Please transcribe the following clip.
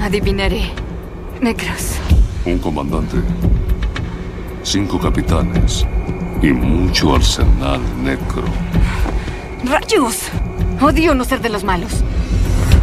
Adivinaré. Necros. Un comandante, 5 capitanes y mucho arsenal necro. ¡Rayos! Odio no ser de los malos.